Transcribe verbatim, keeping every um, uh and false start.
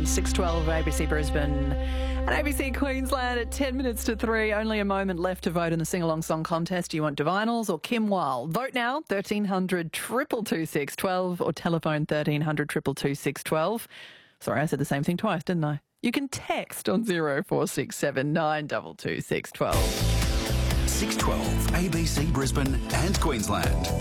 on six twelve A B C Brisbane and A B C Queensland at ten minutes to three. Only a moment left to vote in the sing-along song contest. Do you want Divinals or Kim Wilde? Vote now, thirteen hundred, two two two, six one two or telephone thirteen hundred, two two two, six one two. Sorry, I said the same thing twice, didn't I? You can text on zero four six seven nine two two six one two. six twelve A B C Brisbane and Queensland.